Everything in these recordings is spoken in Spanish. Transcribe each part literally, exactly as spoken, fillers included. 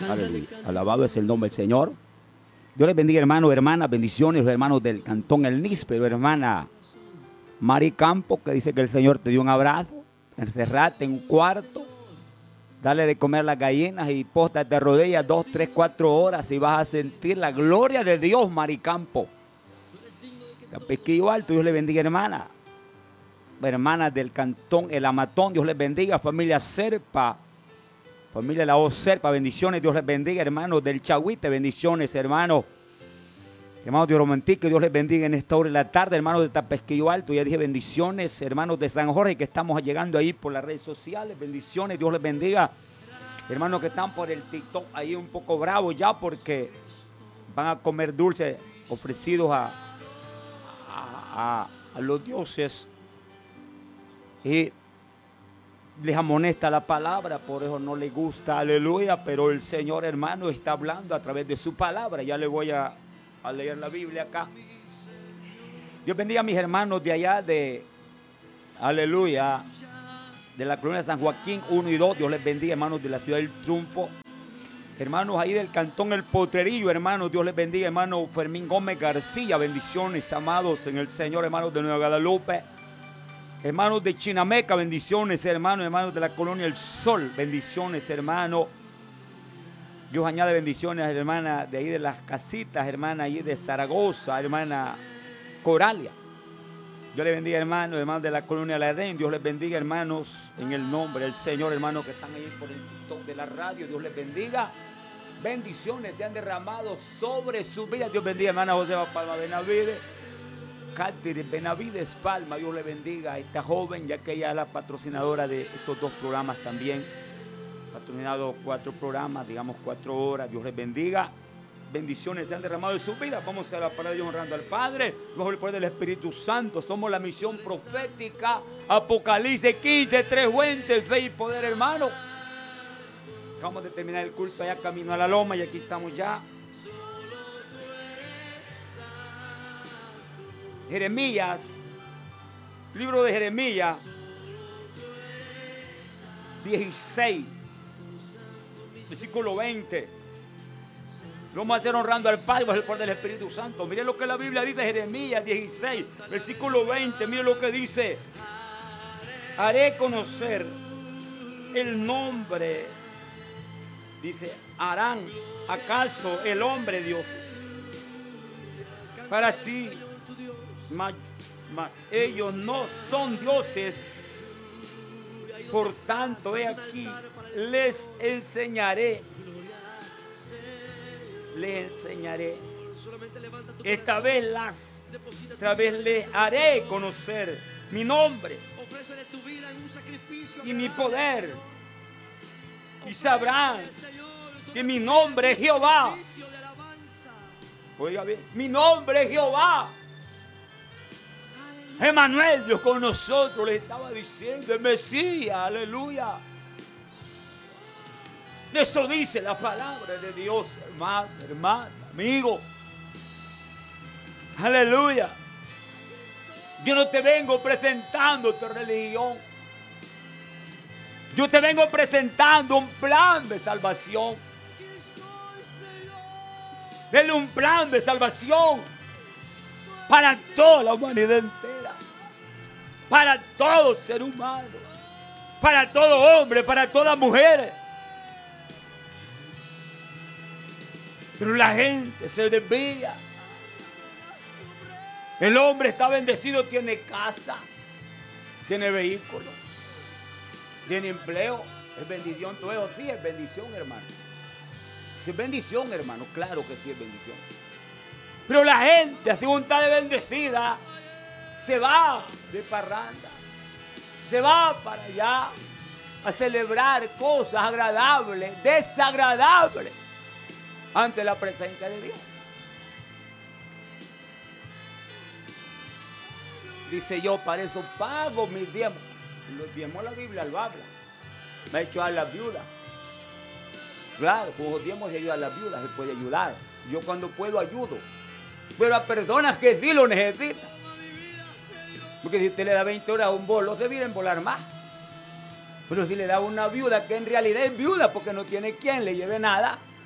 Aleluya. Alabado es el nombre del Señor. Dios les bendiga, hermanos, hermanas, bendiciones, los hermanos del Cantón El Níspero, hermana Mari Campos, que dice que el Señor te dio un abrazo, encerrate en un cuarto, dale de comer a las gallinas y póstrate de rodillas dos, tres, cuatro horas y vas a sentir la gloria de Dios, Mari Campos. Pesquillo Alto, Dios les bendiga, hermana. Hermanas del Cantón El Amatón, Dios les bendiga. Familia Serpa, familia La Voz Serpa, bendiciones, Dios les bendiga. Hermanos del Chagüite, bendiciones, hermanos. Hermanos de Romantique, Dios les bendiga en esta hora de la tarde. Hermanos de Tapesquillo Alto, ya dije bendiciones. Hermanos de San Jorge, que estamos llegando ahí por las redes sociales, bendiciones, Dios les bendiga. Hermanos que están por el TikTok ahí un poco bravos ya porque van a comer dulces ofrecidos a, a, a, a los dioses. Y les amonesta la palabra, por eso no les gusta, aleluya, pero el Señor, hermano, está hablando a través de su palabra. Ya le voy a, a leer la Biblia acá. Dios bendiga a mis hermanos de allá de, aleluya, de la colonia de San Joaquín uno y dos, Dios les bendiga, hermanos de la ciudad del Triunfo. Hermanos ahí del Cantón El Potrerillo, hermanos, Dios les bendiga, hermano Fermín Gómez García, bendiciones, amados en el Señor, hermanos de Nueva Guadalupe. Hermanos de Chinameca, bendiciones, hermanos, hermanos de la colonia El Sol, bendiciones, hermano. Dios añade bendiciones, hermana, de ahí de las casitas, hermana, ahí de Zaragoza, hermana Coralia. Dios les bendiga, hermanos, hermanos de la colonia La Edén. Dios les bendiga, hermanos, en el nombre del Señor, hermanos que están ahí por el TikTok de la radio. Dios les bendiga. Bendiciones se han derramado sobre su vida. Dios bendiga, hermana Josefa Palma Benavides. Cáceres Benavides Palma, Dios le bendiga a esta joven, ya que ella es la patrocinadora de estos dos programas también. Patrocinado cuatro programas, digamos cuatro horas, Dios les bendiga. Bendiciones se han derramado en su vida. Vamos a la palabra de Dios honrando al Padre, bajo el poder del Espíritu Santo. Somos la misión profética, Apocalipsis quince, tres fuentes, fe y poder, hermano. Acabamos de terminar el culto allá camino a la loma y aquí estamos ya. Jeremías, libro de Jeremías, dieciséis, versículo veinte. Lo vamos a hacer honrando al Padre bajo el poder del Espíritu Santo. Miren lo que la Biblia dice, Jeremías dieciséis, versículo veinte. Miren lo que dice. Haré conocer el nombre, dice, harán acaso el hombre dioses. Para sí. Mas, mas ellos no son dioses, por tanto, he aquí, les enseñaré, les enseñaré, esta vez las, esta vez les haré conocer mi nombre y mi poder, y sabrán que mi nombre es Jehová. Oiga bien, mi nombre es Jehová. Emanuel, Dios con nosotros, le estaba diciendo el Mesías, aleluya. Eso dice la palabra de Dios, hermano, hermano, amigo. Aleluya. Yo no te vengo presentando tu religión. Yo te vengo presentando un plan de salvación. Dele un plan de salvación para toda la humanidad entera, para todo ser humano, para todo hombre, para toda mujer. Pero la gente se desvía. El hombre está bendecido, tiene casa, tiene vehículo, tiene empleo. Es bendición todo eso. Sí, es bendición, hermano. Es bendición, hermano. Claro que sí es bendición. Pero la gente, así como está de bendecida, se va de parranda, se va para allá a celebrar cosas agradables, desagradables, ante la presencia de Dios. Dice yo, para eso pago mis diezmos. Los diezmos la Biblia lo habla. Me ha hecho a las viudas. Claro, con los diezmos se ayuda a las viudas, se puede ayudar. Yo cuando puedo ayudo. Pero a personas que sí lo necesitan. Porque si usted le da veinte horas a un bolo, se vienen a volar más. Pero si le da a una viuda que en realidad es viuda porque no tiene quien le lleve nada,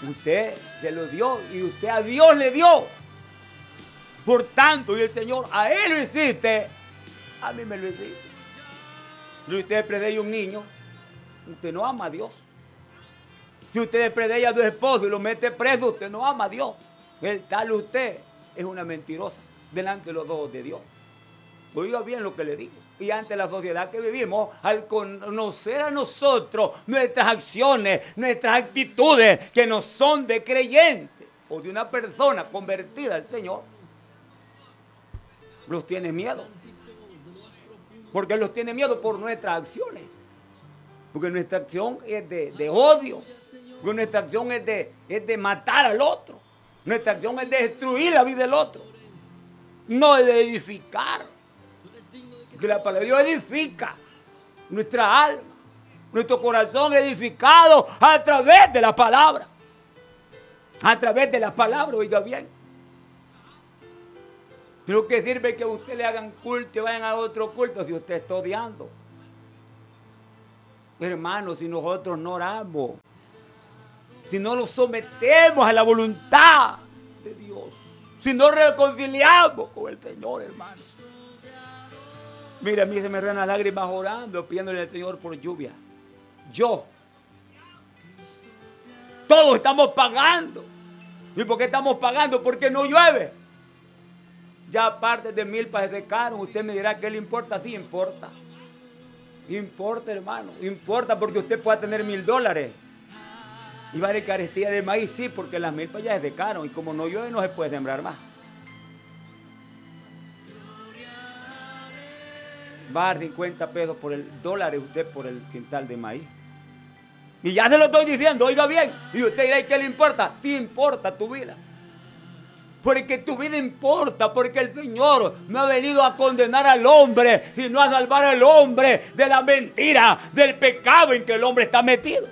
Usted se lo dio y usted a Dios le dio. Por tanto, y el Señor a Él lo hiciste, a mí me lo hiciste. Si usted despreciaba a un niño, usted no ama a Dios. Si usted despreciaba a su esposo y lo mete preso, usted no ama a Dios. El tal usted es una mentirosa delante de los ojos de Dios. Oiga bien lo que le digo. Y ante la sociedad que vivimos, al conocer a nosotros nuestras acciones, nuestras actitudes que no son de creyente o de una persona convertida al Señor, los tiene miedo. Porque los tiene miedo por nuestras acciones. Porque nuestra acción es de, de odio. Porque nuestra acción es de, es de matar al otro. Nuestra acción es de destruir la vida del otro. No es de edificar. Porque la palabra de Dios edifica nuestra alma. Nuestro corazón edificado a través de la palabra. A través de la palabra, oiga bien. Pero que sirve que a usted le hagan culto y vayan a otro culto si usted está odiando. Hermanos, si nosotros no oramos, si no nos sometemos a la voluntad de Dios, si no reconciliamos con el Señor, hermanos. Mira, a mí se me renan las lágrimas orando, pidiéndole al Señor por lluvia. Yo. Todos estamos pagando. ¿Y por qué estamos pagando? Porque no llueve. Ya partes de milpas se secaron. Usted me dirá, ¿qué le importa? Sí, importa. Importa, hermano. Importa porque usted pueda tener mil dólares. Y va a haber carestía de maíz, sí, porque las milpas ya se secaron. Y como no llueve, no se puede sembrar más. Va a dar cincuenta pesos por el dólar usted por el quintal de maíz. Y ya se lo estoy diciendo, oiga bien. Y usted dirá, ¿y qué le importa? Sí importa tu vida. Porque tu vida importa, porque el Señor no ha venido a condenar al hombre, sino a salvar al hombre de la mentira, del pecado en que el hombre está metido.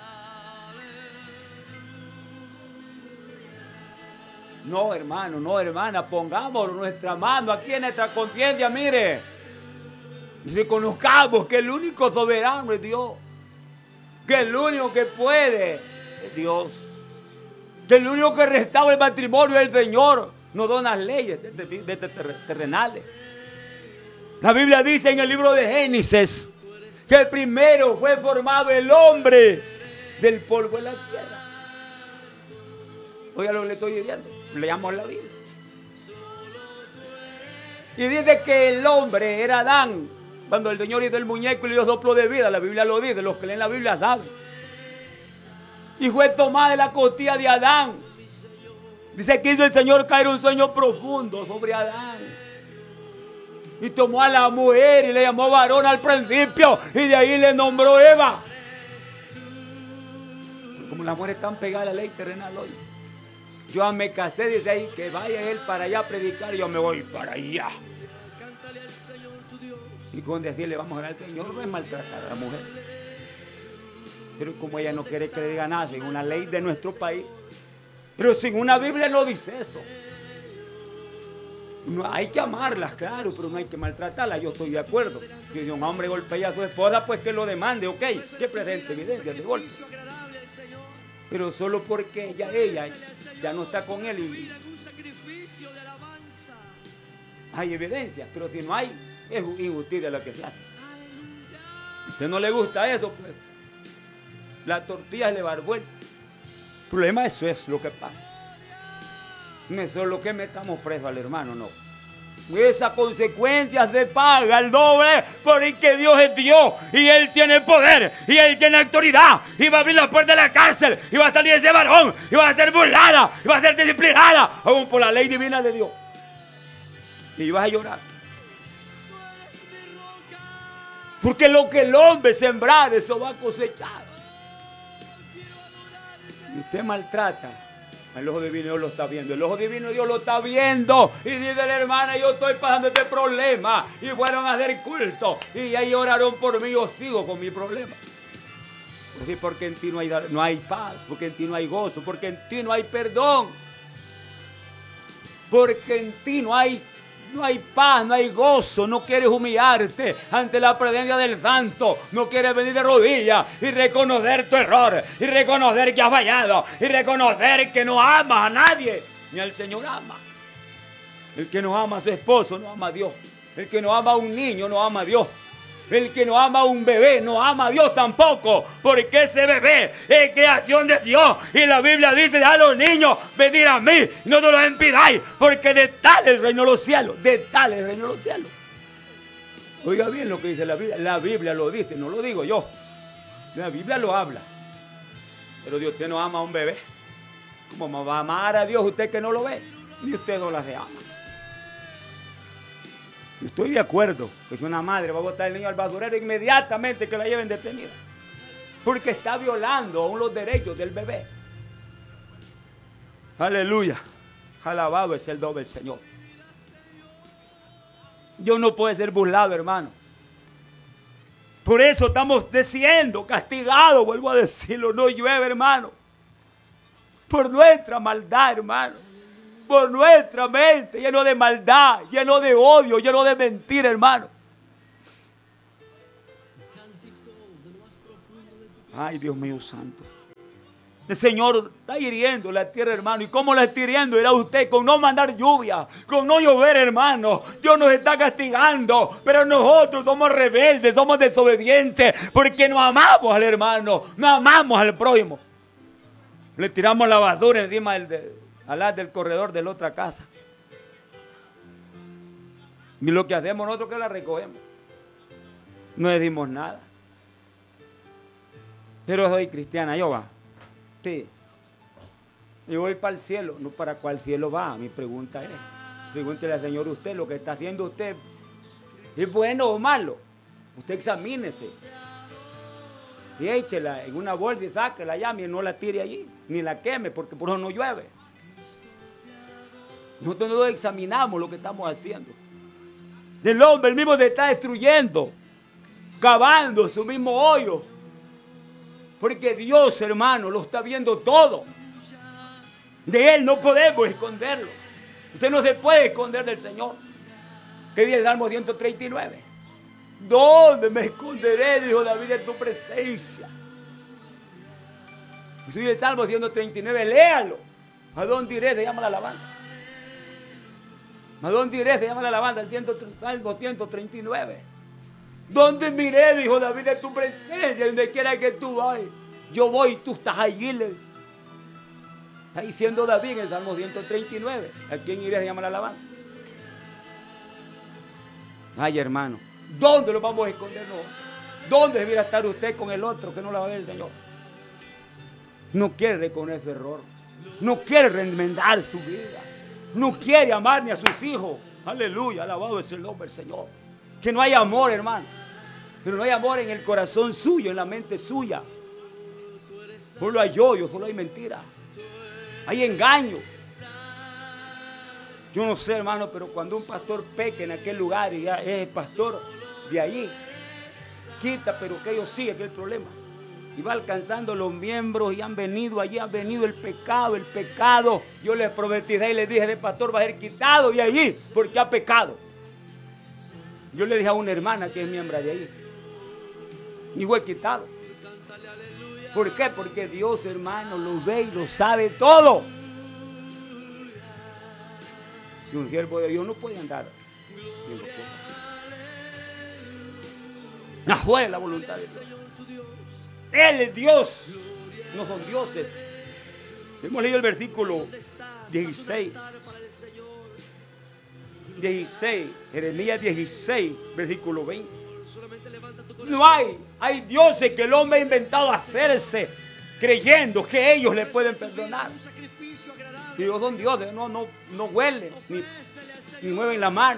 No, hermano, no, hermana, pongamos nuestra mano aquí en nuestra conciencia, mire. Reconozcamos que el único soberano es Dios. Que el único que puede es Dios. Que el único que restaura el matrimonio es el Señor. No son las leyes de, de, de, de terrenales. La Biblia dice en el libro de Génesis que el primero fue formado el hombre del polvo de la tierra. Oiga lo que le estoy diciendo. Leamos la Biblia. Y dice que el hombre era Adán. Cuando el Señor hizo el muñeco y le dio soplo de vida, la Biblia lo dice, los que leen la Biblia saben. Y fue tomada de la costilla de Adán. Dice que hizo el Señor caer un sueño profundo sobre Adán. Y tomó a la mujer y le llamó varón al principio. Y de ahí le nombró Eva. Como las mujeres están pegadas a la ley terrenal hoy. Yo me casé, dice ahí, que vaya él para allá a predicar y yo me voy para allá. Y con decirle vamos a orar al Señor no es maltratar a la mujer. Pero como ella no quiere que le diga nada, sin una ley de nuestro país. Pero sin una Biblia no dice eso. No, hay que amarlas, claro, pero no hay que maltratarlas. Yo estoy de acuerdo. Si un hombre golpea a su esposa, pues que lo demande, ok. Que presente evidencia de golpe. Pero solo porque ella, ella ya no está con él y hay evidencia. Pero si no hay, es injusticia lo que se hace. A usted no le gusta eso, pues la tortilla le va a dar vuelta. El problema eso es lo que pasa. No es solo que metamos preso al hermano, no. Esas consecuencias se paga el doble porque Dios es Dios y Él tiene poder y Él tiene autoridad y va a abrir la puerta de la cárcel y va a salir ese varón y va a ser burlada y va a ser disciplinada aún por la ley divina de Dios. Y vas a llorar. Porque lo que el hombre sembrar, eso va a cosechar. Y usted maltrata. El ojo divino Dios lo está viendo. El ojo divino Dios lo está viendo. Y dice la hermana, yo estoy pasando este problema. Y fueron a hacer culto. Y ahí oraron por mí. Yo sigo con mi problema. Porque en ti no hay, no hay paz. Porque en ti no hay gozo. Porque en ti no hay perdón. Porque en ti no hay No hay paz, no hay gozo, no quieres humillarte ante la presencia del Santo, no quieres venir de rodillas y reconocer tu error, y reconocer que has fallado, y reconocer que no amas a nadie, ni al Señor ama. El que no ama a su esposo no ama a Dios, el que no ama a un niño no ama a Dios. El que no ama a un bebé no ama a Dios tampoco, porque ese bebé es creación de Dios. Y la Biblia dice: a los niños, venid a mí, no te los impidáis, porque de tal es el reino de los cielos, de tal es el reino de los cielos. Oiga bien lo que dice la Biblia, la Biblia lo dice, no lo digo yo. La Biblia lo habla. Pero Dios, usted no ama a un bebé. ¿Cómo va a amar a Dios usted que no lo ve? Ni usted no la se ama. Estoy de acuerdo que si una madre va a botar al niño al basurero, inmediatamente que la lleven detenida, porque está violando aún los derechos del bebé. Aleluya. Alabado es el nombre del Señor. Dios no puede ser burlado, hermano. Por eso estamos diciendo, castigados, vuelvo a decirlo, no llueve, hermano. Por nuestra maldad, hermano. Por nuestra mente, lleno de maldad, lleno de odio, lleno de mentira, hermano. Ay, Dios mío santo. El Señor está hiriendo la tierra, hermano. ¿Y cómo la está hiriendo? Era usted con no mandar lluvia, con no llover, hermano. Dios nos está castigando, pero nosotros somos rebeldes, somos desobedientes, porque no amamos al hermano, no amamos al prójimo. Le tiramos la basura encima del... De, al lado del corredor de la otra casa. Y lo que hacemos nosotros es que la recogemos. No decimos nada. Pero soy cristiana, yo va. Sí. Yo voy para el cielo. No, ¿para cuál cielo va? Mi pregunta es. Pregúntele al Señor usted, lo que está haciendo usted, ¿es bueno o malo? Usted examínese. Y échela en una bolsa y sáquela ya, y no la tire allí. Ni la queme, porque por eso no llueve. Nosotros no examinamos lo que estamos haciendo. El hombre el mismo se está destruyendo, cavando su mismo hoyo. Porque Dios, hermano, lo está viendo todo. De Él no podemos esconderlo. Usted no se puede esconder del Señor. ¿Qué dice el Salmo ciento treinta y nueve? ¿Dónde me esconderé, dijo David, en tu presencia? Dice el Salmo ciento treinta y nueve, léalo. ¿A dónde iré? Se llama la alabanza. ¿A dónde iré? Se llama la alabanza, el Salmo ciento treinta y nueve. ¿Dónde miré, dijo David, en tu presencia? Donde quiera que tú vayas, yo voy y tú estás allí. Está diciendo David en el Salmo ciento treinta y nueve. ¿A quién iré? Se llama la alabanza. Ay, hermano, ¿dónde lo vamos a esconder nosotros? ¿Dónde debiera estar usted con el otro que no la va a ver el Señor? No quiere reconocer su error. No quiere remendar su vida. No quiere amar ni a sus hijos. Aleluya, alabado es el nombre del Señor. Que no hay amor, hermano. Pero no hay amor en el corazón suyo, en la mente suya. Solo hay odio, solo hay mentira. Hay engaño. Yo no sé, hermano, pero cuando un pastor peca en aquel lugar y ya es el pastor de allí, quita, pero que ellos siguen, que es el problema. Y va alcanzando los miembros y han venido allí, han venido el pecado, el pecado. Yo les prometí y les dije, el pastor va a ser quitado de allí porque ha pecado. Yo le dije a una hermana que es miembro de allí, y fue quitado. ¿Por qué? Porque Dios, hermano, lo ve y lo sabe todo. Y un siervo de Dios no puede andar viendo cosas así. Afuera la voluntad de Dios. Él es Dios, no son dioses. Hemos leído el versículo dieciséis. dieciséis, Jeremías dieciséis, versículo veinte. No hay, hay dioses que el hombre ha inventado hacerse creyendo que ellos le pueden perdonar. Y ellos son dioses, no, no, no huelen ni, ni mueven la mano.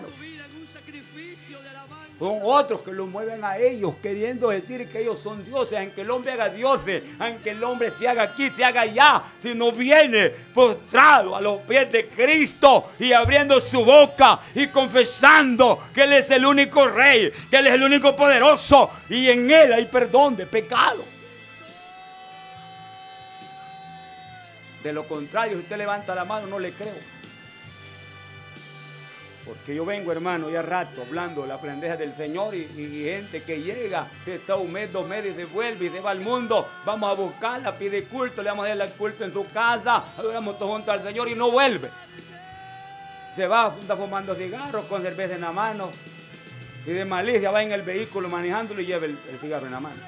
Son otros que lo mueven a ellos, queriendo decir que ellos son dioses, aunque el hombre haga dioses, aunque el hombre se haga aquí, se haga allá, si no viene postrado a los pies de Cristo y abriendo su boca y confesando que Él es el único Rey, que Él es el único poderoso y en Él hay perdón de pecado. De lo contrario, si usted levanta la mano, no le creo. Porque Que yo vengo, hermano, ya rato hablando de la grandeza del Señor y, y gente que llega, que está un mes, dos meses, se vuelve y se va al mundo. Vamos a buscarla, pide culto, le vamos a dar el culto en su casa, adoramos todos juntos al Señor y no vuelve. Se va, anda fumando cigarros con cerveza en la mano y de malicia va en el vehículo manejándolo y lleva el, el cigarro en la mano.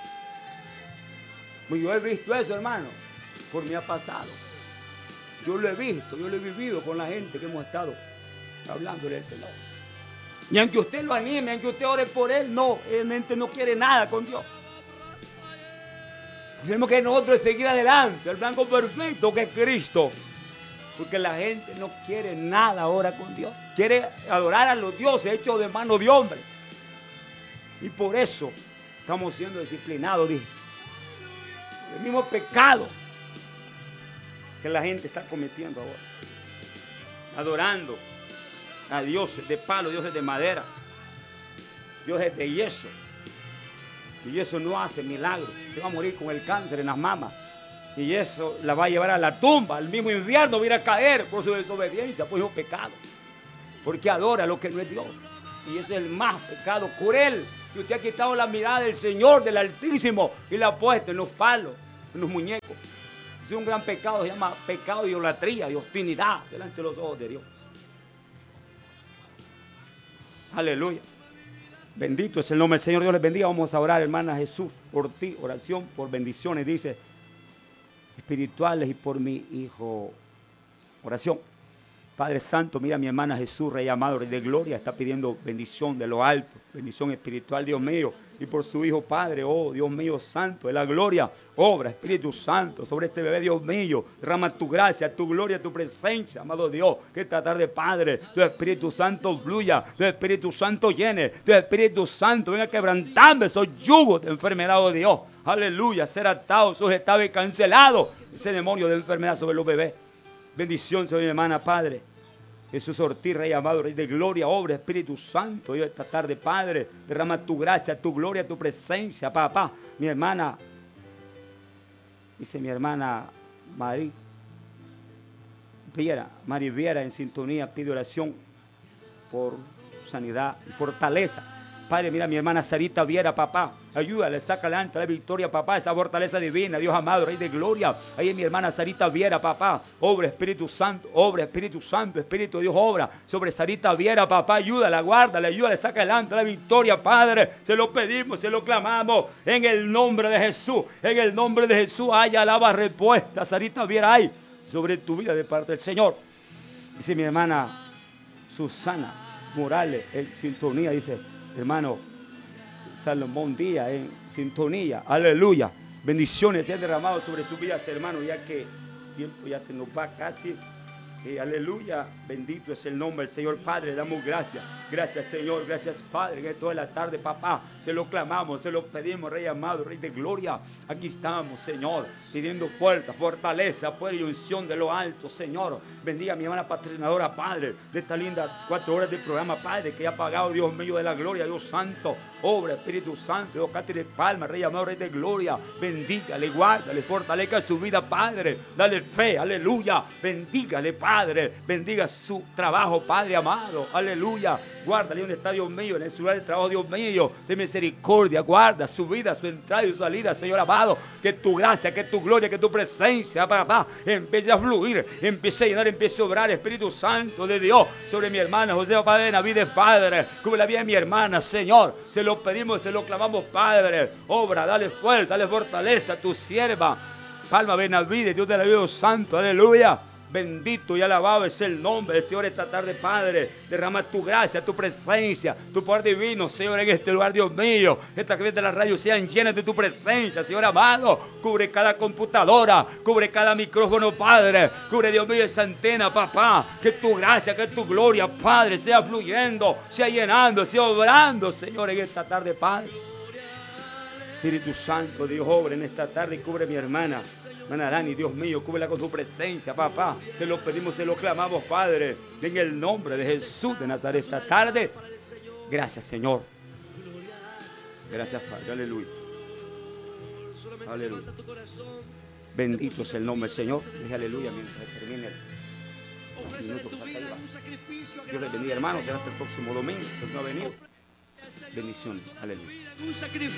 Pues yo he visto eso, hermano, por mí ha pasado. Yo lo he visto, yo lo he vivido con la gente que hemos estado hablándole al Señor. Y aunque usted lo anime, aunque usted ore por él, no, realmente no quiere nada con Dios. Tenemos que nosotros seguir adelante, el blanco perfecto que es Cristo. Porque la gente no quiere nada ahora con Dios. Quiere adorar a los dioses hechos de mano de hombre. Y por eso estamos siendo disciplinados, dije. El mismo pecado que la gente está cometiendo ahora. Adorando a dioses de palo, dioses de madera, dioses de yeso. Y eso no hace milagro. Se va a morir con el cáncer en las mamas. Y eso la va a llevar a la tumba, al mismo infierno, va a ir a caer por su desobediencia, por su pecado. Porque adora lo que no es Dios. Y ese es el más pecado cruel. Que usted ha quitado la mirada del Señor, del Altísimo, y la ha puesto en los palos, en los muñecos. Es un gran pecado, se llama pecado de idolatría, de hostilidad delante de los ojos de Dios. Aleluya. Bendito es el nombre del Señor. Dios les bendiga. Vamos a orar, hermana Jesús, por ti. Oración por bendiciones, dice, espirituales y por mi hijo. Oración. Padre Santo, mira a mi hermana Jesús, Rey amado, Rey de gloria, está pidiendo bendición de lo alto, bendición espiritual, Dios mío, y por su Hijo Padre, oh Dios mío Santo, de la gloria, obra, Espíritu Santo, sobre este bebé, Dios mío, derrama tu gracia, tu gloria, tu presencia, amado Dios, que esta tarde, Padre, tu Espíritu Santo fluya, tu Espíritu Santo llene, tu Espíritu Santo venga quebrantando esos yugos de enfermedad, oh Dios, aleluya, ser atado, sujetado y cancelado, ese demonio de enfermedad sobre los bebés. Bendición sobre mi hermana, Padre. Jesús Ortiz, Rey amado, Rey de gloria, obra, Espíritu Santo. Dios, esta tarde, Padre, derrama tu gracia, tu gloria, tu presencia, papá. Mi hermana, dice mi hermana Mari Viera, Mari Viera en sintonía, pide oración por sanidad y fortaleza. Padre, mira a mi hermana Sarita Viera, papá, ayúdale, saca adelante la victoria, papá, esa fortaleza divina, Dios amado, Rey de gloria. Ahí es mi hermana Sarita Viera, papá, obra Espíritu Santo, obra Espíritu Santo, Espíritu de Dios, obra sobre Sarita Viera, papá, ayúdala, guárdale, ayúdale, saca adelante la victoria, Padre, se lo pedimos, se lo clamamos, en el nombre de Jesús, en el nombre de Jesús, haya alaba respuesta, Sarita Viera, hay sobre tu vida de parte del Señor. Dice mi hermana Susana Morales, en sintonía, dice, hermano Salomón Díaz en sintonía, aleluya, bendiciones se han derramado sobre sus vidas, hermano, ya que el tiempo ya se nos va casi. Eh, aleluya, bendito es el nombre del Señor. Padre, damos gracias, gracias Señor, gracias Padre, que toda la tarde, papá, se lo clamamos, se lo pedimos, Rey amado, Rey de gloria. Aquí estamos, Señor, pidiendo fuerza, fortaleza, poder y unción de lo alto, Señor. Bendiga a mi hermana patrocinadora, Padre, de esta linda cuatro horas de programa, Padre, que ha pagado, Dios mío, de la gloria, Dios Santo, obra, Espíritu Santo, Dios Cáceres Palma, Rey amado, Rey de gloria. Bendígale, guárdale, fortalezca su vida, Padre, dale fe, aleluya, bendígale, Padre. Padre, bendiga su trabajo, Padre amado, aleluya, guárdale donde está, Dios mío, en el lugar de trabajo, Dios mío, de misericordia, guarda su vida, su entrada y su salida, Señor amado, que tu gracia, que tu gloria, que tu presencia, papá, empiece a fluir, empiece a llenar, empiece a obrar, Espíritu Santo de Dios, sobre mi hermana José Padre de Navidad, Padre, cubre la vida de mi hermana, Señor, se lo pedimos, se lo clamamos, Padre, obra, dale fuerza, dale fortaleza a tu sierva, Palma Benavides, Dios de la vida santo, aleluya. Bendito y alabado es el nombre del Señor esta tarde, Padre. Derrama tu gracia, tu presencia, tu poder divino, Señor, en este lugar, Dios mío. Esta que de la radio sean llenas de tu presencia, Señor amado. Cubre cada computadora, cubre cada micrófono, Padre. Cubre, Dios mío, esa antena, papá. Que tu gracia, que tu gloria, Padre, sea fluyendo, sea llenando, sea obrando, Señor, en esta tarde, Padre. Espíritu Santo, Dios, obra en esta tarde y cubre a mi hermana. Hermana Dani, Dios mío, cúbrela con tu presencia, papá. Se lo pedimos, se lo clamamos, Padre, en el nombre de Jesús de Nazaret esta tarde. Gracias, Señor. Gracias, Padre. Aleluya. Aleluya. Bendito es el nombre del Señor. Dije aleluya mientras termine Minutos, hasta ahí va. Dios les bendiga, hermanos. Será hasta el próximo domingo. Pues no ha venido. Bendiciones. Aleluya.